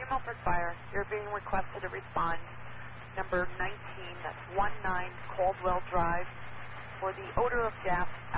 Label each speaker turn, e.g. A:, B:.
A: Milford Fire, you're being requested to respond. Number 19, that's 19 Caldwell Drive, for the odor of gas